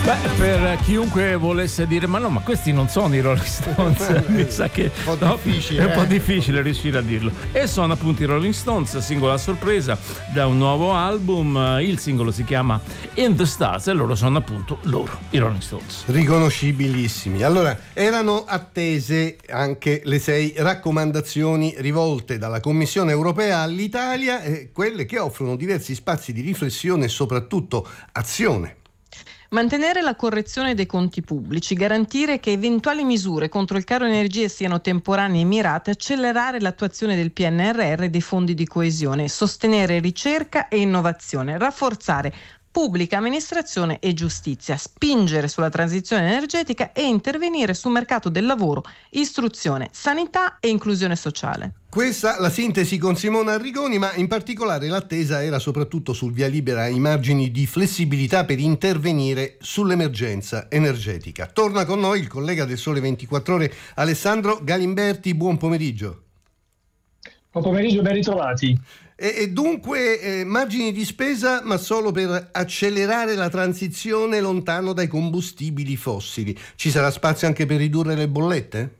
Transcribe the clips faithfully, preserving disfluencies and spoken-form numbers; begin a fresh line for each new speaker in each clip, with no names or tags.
Beh, per chiunque volesse dire ma no, ma questi non sono i Rolling Stones, mi sa che
un po'
no,
difficile,
è un po'
eh.
difficile riuscire a dirlo. E sono appunto i Rolling Stones, singolo a sorpresa da un nuovo album. Il singolo si chiama In the Stars e loro sono appunto loro, i Rolling Stones.
Riconoscibilissimi. Allora, erano attese anche le sei raccomandazioni rivolte dalla Commissione europea all'Italia, eh, quelle che offrono diversi spazi di riflessione e soprattutto azione.
Mantenere la correzione dei conti pubblici, garantire che eventuali misure contro il caro energie siano temporanee e mirate, accelerare l'attuazione del P N R R e dei fondi di coesione, sostenere ricerca e innovazione, rafforzare pubblica amministrazione e giustizia, spingere sulla transizione energetica e intervenire sul mercato del lavoro, istruzione, sanità e inclusione sociale.
Questa la sintesi con Simona Arrigoni, ma in particolare l'attesa era soprattutto sul via libera ai margini di flessibilità per intervenire sull'emergenza energetica. Torna con noi il collega del Sole ventiquattro Ore Alessandro Galimberti, buon pomeriggio.
Buon pomeriggio, ben ritrovati.
E, e dunque eh, margini di spesa, ma solo per accelerare la transizione lontano dai combustibili fossili. Ci sarà spazio anche per ridurre le bollette?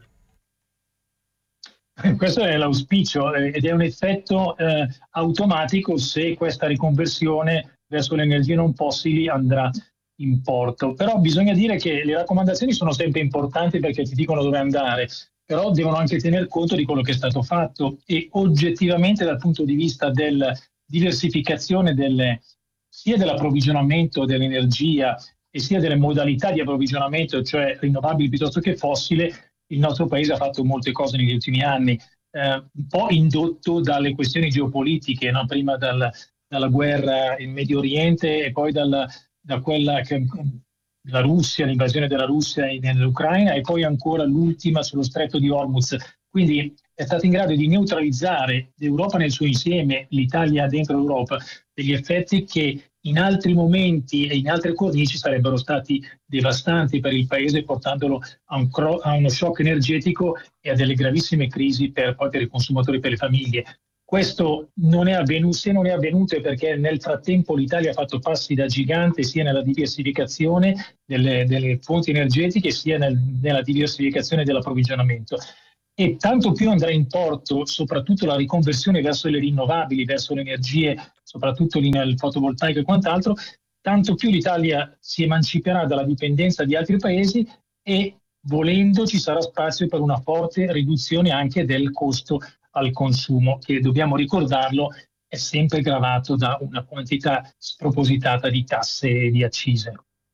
Questo è l'auspicio ed è un effetto eh, automatico se questa riconversione verso le energie non fossili andrà in porto. Però bisogna dire che le raccomandazioni sono sempre importanti perché ti dicono dove andare, però devono anche tener conto di quello che è stato fatto e oggettivamente dal punto di vista della diversificazione delle, sia dell'approvvigionamento dell'energia e sia delle modalità di approvvigionamento, cioè rinnovabili piuttosto che fossile, il nostro paese ha fatto molte cose negli ultimi anni, eh, un po' indotto dalle questioni geopolitiche, no? Prima dal, dalla guerra in Medio Oriente e poi dal, da quella che la Russia, l'invasione della Russia nell'Ucraina e poi ancora l'ultima sullo stretto di Hormuz. Quindi è stato in grado di neutralizzare l'Europa nel suo insieme, l'Italia dentro l'Europa, degli effetti che in altri momenti e in altre cornici sarebbero stati devastanti per il paese, portandolo a, un cro- a uno shock energetico e a delle gravissime crisi per, poi per i consumatori e per le famiglie. Questo non è avvenuto, se non è avvenuto è perché nel frattempo l'Italia ha fatto passi da gigante sia nella diversificazione delle, delle fonti energetiche sia nel, nella diversificazione dell'approvvigionamento. E tanto più andrà in porto soprattutto la riconversione verso le rinnovabili, verso le energie, soprattutto nel fotovoltaico e quant'altro, tanto più l'Italia si emanciperà dalla dipendenza di altri paesi e volendo ci sarà spazio per una forte riduzione anche del costo al consumo, che dobbiamo ricordarlo è sempre gravato da una quantità spropositata di tasse e di accise.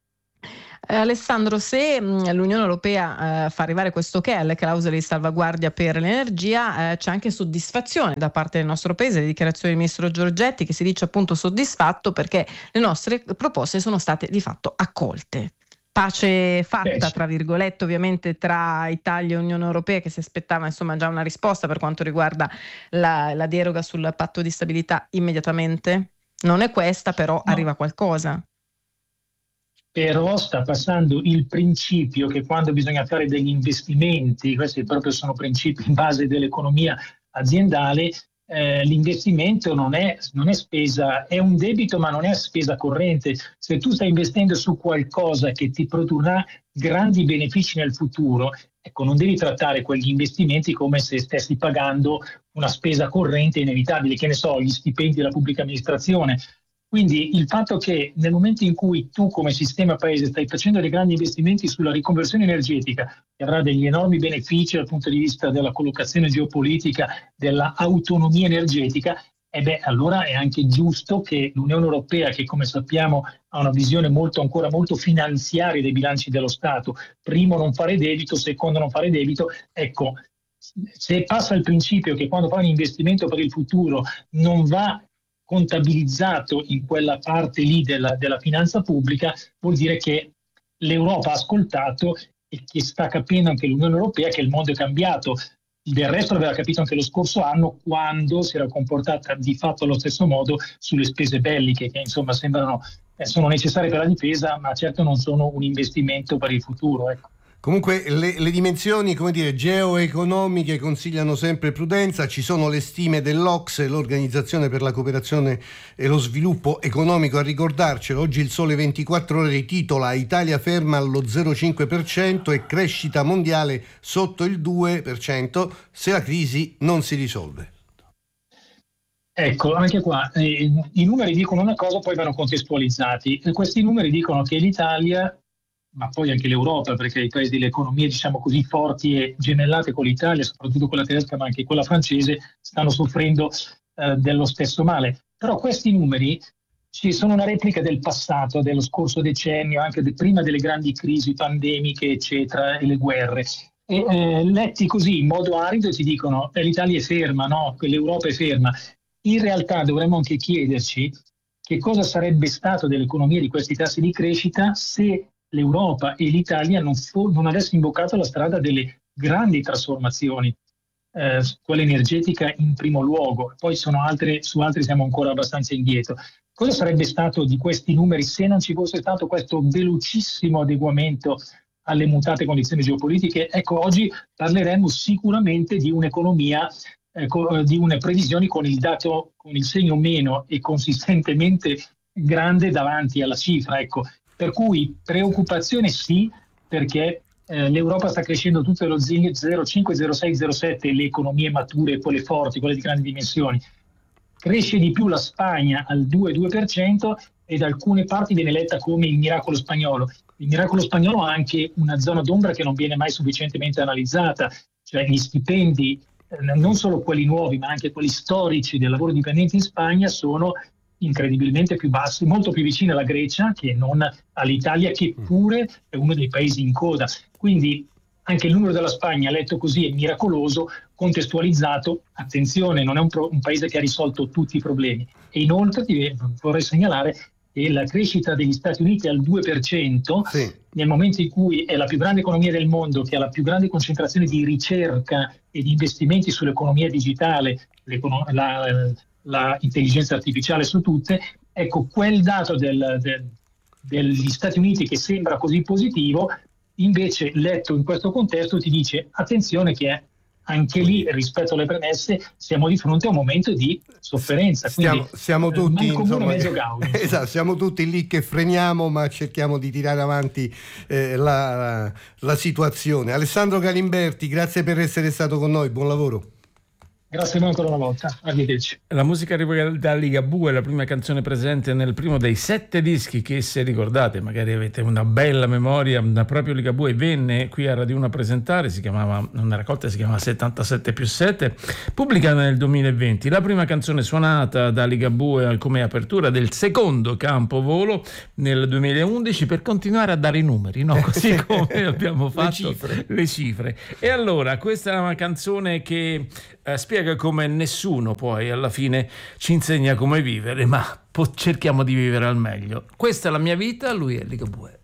Eh, Alessandro, se mh, l'Unione Europea eh, fa arrivare questo che è le clausole di salvaguardia per l'energia, eh, c'è anche soddisfazione da parte del nostro paese, le dichiarazioni del ministro Giorgetti che si dice appunto soddisfatto perché le nostre proposte sono state di fatto accolte. Pace fatta, tra virgolette, ovviamente tra Italia e Unione Europea, che si aspettava insomma già una risposta per quanto riguarda la, la deroga sul patto di stabilità immediatamente. Non è questa, però no. Arriva qualcosa.
Però sta passando il principio che quando bisogna fare degli investimenti, questi proprio sono principi in base dell'economia aziendale, eh, l'investimento non è, non è spesa, è un debito ma non è spesa corrente. Se tu stai investendo su qualcosa che ti produrrà grandi benefici nel futuro, ecco, non devi trattare quegli investimenti come se stessi pagando una spesa corrente inevitabile, che ne so, gli stipendi della pubblica amministrazione. Quindi il fatto che nel momento in cui tu come sistema paese stai facendo dei grandi investimenti sulla riconversione energetica, che avrà degli enormi benefici dal punto di vista della collocazione geopolitica, della autonomia energetica, e beh, allora è anche giusto che l'Unione Europea, che come sappiamo ha una visione molto ancora molto finanziaria dei bilanci dello Stato, primo non fare debito, secondo non fare debito, ecco, se passa il principio che quando fa un investimento per il futuro non va contabilizzato in quella parte lì della, della finanza pubblica, vuol dire che l'Europa ha ascoltato e che sta capendo anche l'Unione Europea che il mondo è cambiato. Del resto l'aveva capito anche lo scorso anno quando si era comportata di fatto allo stesso modo sulle spese belliche, che insomma sembrano eh, sono necessarie per la difesa, ma certo non sono un investimento per il futuro. Ecco.
Comunque le, le dimensioni, come dire, geoeconomiche consigliano sempre prudenza. Ci sono le stime dell'O C S E, l'Organizzazione per la Cooperazione e lo Sviluppo Economico, a ricordarcelo. Oggi il Sole ventiquattro Ore titola: Italia ferma allo zero virgola cinque per cento e crescita mondiale sotto il due per cento se la crisi non si risolve.
Ecco, anche qua eh, i numeri dicono una cosa, poi vanno contestualizzati. E questi numeri dicono che l'Italia, ma poi anche l'Europa, perché i paesi delle economie, diciamo così, forti e gemellate con l'Italia, soprattutto quella tedesca ma anche quella francese, stanno soffrendo eh, dello stesso male. Però questi numeri ci sono una replica del passato, dello scorso decennio, anche de, prima delle grandi crisi pandemiche, eccetera, e le guerre. E eh, letti così in modo arido ti dicono eh, l'Italia è ferma, no? L'Europa è ferma. In realtà dovremmo anche chiederci che cosa sarebbe stato dell'economia di questi tassi di crescita se l'Europa e l'Italia non, fu, non avessero imboccato la strada delle grandi trasformazioni, eh, quella energetica in primo luogo. Poi sono altre, su altri siamo ancora abbastanza indietro. Cosa sarebbe stato di questi numeri se non ci fosse stato questo velocissimo adeguamento alle mutate condizioni geopolitiche? Ecco, oggi parleremo sicuramente di un'economia, eh, di une previsioni con il dato, con il segno meno e consistentemente grande davanti alla cifra. Ecco. Per cui preoccupazione sì, perché eh, l'Europa sta crescendo tutte lo zero virgola cinque, zero virgola sei, zero virgola sette, le economie mature, quelle forti, quelle di grandi dimensioni. Cresce di più la Spagna al due virgola due per cento e da alcune parti viene letta come il miracolo spagnolo. Il miracolo spagnolo ha anche una zona d'ombra che non viene mai sufficientemente analizzata, cioè gli stipendi, eh, non solo quelli nuovi ma anche quelli storici del lavoro dipendente in Spagna sono incredibilmente più bassi, molto più vicini alla Grecia che non all'Italia, che pure è uno dei paesi in coda. Quindi anche il numero della Spagna, letto così, è miracoloso, contestualizzato. Attenzione, non è un, pro- un paese che ha risolto tutti i problemi. E inoltre ti vorrei segnalare che la crescita degli Stati Uniti è al due per cento, sì, nel momento in cui è la più grande economia del mondo, che ha la più grande concentrazione di ricerca e di investimenti sull'economia digitale, la la intelligenza artificiale su tutte. Ecco, quel dato del, del, degli Stati Uniti che sembra così positivo, invece letto in questo contesto ti dice attenzione che anche lì rispetto alle premesse siamo di fronte a un momento di sofferenza.
Quindi, siamo, siamo tutti
eh,
insomma,
mezzo gaudio, insomma.
Esatto, siamo tutti lì che freniamo ma cerchiamo di tirare avanti eh, la, la, la situazione. Alessandro Galimberti, grazie per essere stato con noi, buon lavoro.
Grazie ancora una volta, arrivederci.
La musica arriva da Ligabue, la prima canzone presente nel primo dei sette dischi che, se ricordate, magari avete una bella memoria, da proprio Ligabue venne qui a Radio uno a presentare, si chiamava, una raccolta si chiamava settantasette più sette, pubblicata nel duemilaventi. La prima canzone suonata da Ligabue come apertura del secondo campovolo nel duemilaundici, per continuare a dare i numeri, no? Così come abbiamo fatto le cifre. le cifre. E allora, questa è una canzone che eh, spiega come nessuno poi alla fine ci insegna come vivere, ma po- cerchiamo di vivere al meglio. Questa è la mia vita, lui è Ligabue.